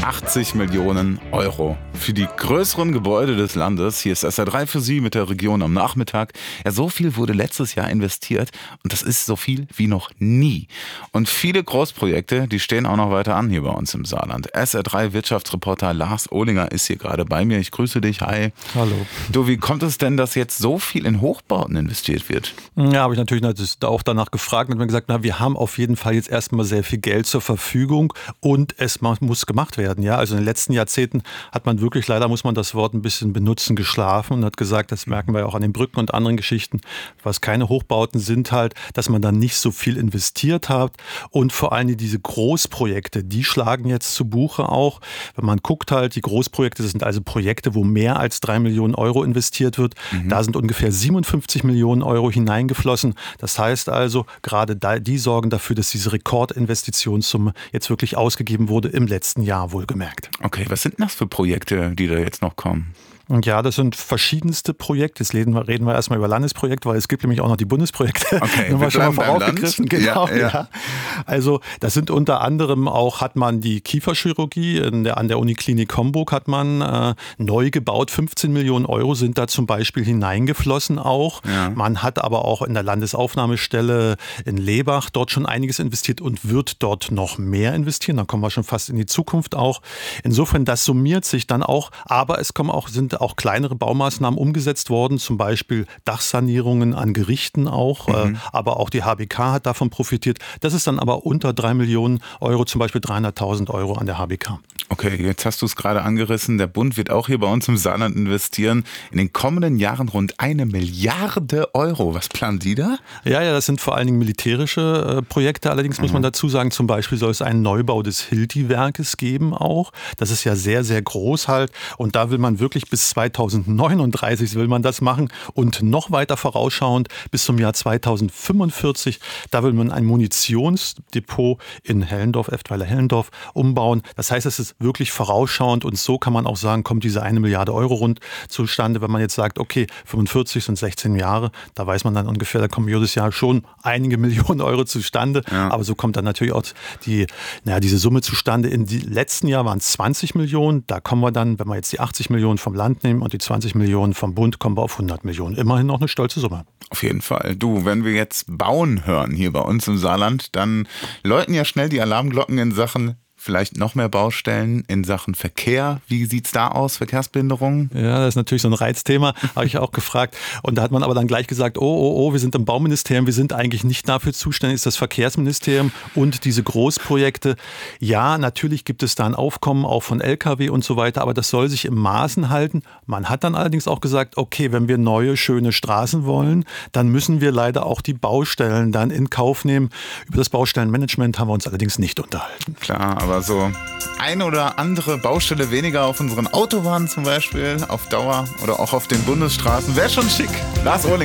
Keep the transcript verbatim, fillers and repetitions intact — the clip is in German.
achtzig Millionen Euro für die größeren Gebäude des Landes. Hier ist S R drei für Sie mit der Region am Nachmittag. Ja, so viel wurde letztes Jahr investiert und das ist so viel wie noch nie. Und viele Großprojekte, die stehen auch noch weiter an hier bei uns im Saarland. S R drei Wirtschaftsreporter Lars Ohlinger ist hier gerade bei mir. Ich grüße dich. Hi. Hallo. Du, wie kommt es denn, dass jetzt so viel in Hochbauten investiert wird? Ja, habe ich natürlich auch danach gefragt und mir gesagt, na, wir haben auf jeden Fall jetzt erstmal sehr viel Geld zur Verfügung und es muss gemacht werden. Ja, also in den letzten Jahrzehnten hat man wirklich, leider muss man das Wort ein bisschen benutzen, geschlafen und hat gesagt, das merken wir auch an den Brücken und anderen Geschichten, was keine Hochbauten sind halt, dass man dann nicht so viel investiert hat und vor allem diese Großprojekte, die schlagen jetzt zu Buche auch. Wenn man guckt halt, die Großprojekte, das sind also Projekte, wo mehr als drei Millionen Euro investiert wird. Mhm. Da sind ungefähr siebenundfünfzig Millionen Euro hineingeflossen. Das heißt also, gerade da, die sorgen dafür, dass diese Rekordinvestitionssumme jetzt wirklich ausgegeben wurde im letzten Jahr, wohlgemerkt. Okay, was sind das für Projekte, die da jetzt noch kommen? Ja, das sind verschiedenste Projekte. Jetzt reden wir, reden wir erstmal über Landesprojekte, weil es gibt nämlich auch noch die Bundesprojekte. Okay, wir wir schon mal bleiben voraufgegriffen. Genau, ja, ja. ja. Also das sind unter anderem auch, hat man die Kieferchirurgie in der, an der Uniklinik Homburg hat man äh, neu gebaut. fünfzehn Millionen Euro sind da zum Beispiel hineingeflossen auch. Ja. Man hat aber auch in der Landesaufnahmestelle in Lebach dort schon einiges investiert und wird dort noch mehr investieren. Dann kommen wir schon fast in die Zukunft auch. Insofern, das summiert sich dann auch, aber es kommen auch, sind auch kleinere Baumaßnahmen umgesetzt worden, zum Beispiel Dachsanierungen an Gerichten auch, mhm. äh, aber auch die H B K hat davon profitiert. Das ist dann aber unter drei Millionen Euro, zum Beispiel dreihunderttausend Euro an der H B K. Okay, jetzt hast du es gerade angerissen. Der Bund wird auch hier bei uns im Saarland investieren. In den kommenden Jahren rund eine Milliarde Euro. Was planen die da? Ja, ja, das sind vor allen Dingen militärische äh, Projekte. Allerdings mhm. muss man dazu sagen, zum Beispiel soll es einen Neubau des Hilti-Werkes geben auch. Das ist ja sehr, sehr groß halt. Und da will man wirklich bis zweitausendneununddreißig will man das machen und noch weiter vorausschauend bis zum Jahr zweitausendfünfundvierzig, da will man ein Munitionsdepot in Hellendorf, Eftweiler-Hellendorf umbauen. Das heißt, es ist wirklich vorausschauend und so kann man auch sagen, kommt diese eine Milliarde Euro rund zustande, wenn man jetzt sagt, okay, fünfundvierzig sind sechzehn Jahre, da weiß man dann ungefähr, da kommen jedes Jahr schon einige Millionen Euro zustande, ja. Aber so kommt dann natürlich auch die, naja, diese Summe zustande. In die letzten Jahr waren es zwanzig Millionen, da kommen wir dann, wenn wir jetzt die achtzig Millionen vom Land nehmen und die zwanzig Millionen vom Bund, kommen wir auf hundert Millionen. Immerhin noch eine stolze Summe. Auf jeden Fall. Du, wenn wir jetzt bauen hören hier bei uns im Saarland, dann läuten ja schnell die Alarmglocken in Sachen vielleicht noch mehr Baustellen in Sachen Verkehr. Wie sieht's da aus, Verkehrsbehinderung? Ja, das ist natürlich so ein Reizthema, habe ich auch gefragt. Und da hat man aber dann gleich gesagt, oh, oh, oh, wir sind im Bauministerium, wir sind eigentlich nicht dafür zuständig, ist das Verkehrsministerium und diese Großprojekte. Ja, natürlich gibt es da ein Aufkommen auch von L K W und so weiter, aber das soll sich im Maßen halten. Man hat dann allerdings auch gesagt, okay, wenn wir neue, schöne Straßen wollen, dann müssen wir leider auch die Baustellen dann in Kauf nehmen. Über das Baustellenmanagement haben wir uns allerdings nicht unterhalten. Klar, aber so eine oder andere Baustelle weniger auf unseren Autobahnen zum Beispiel, auf Dauer oder auch auf den Bundesstraßen, wäre schon schick. Lars Ohlinger.